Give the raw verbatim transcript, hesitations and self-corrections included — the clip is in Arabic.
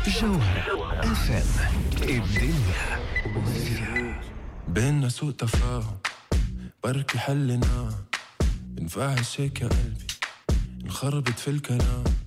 جوهرة اف ام، الدنيا وفيها. بينا سوء تفاهم بركي حلنا، بنفعل هيك يا قلبي نخربط في الكلام،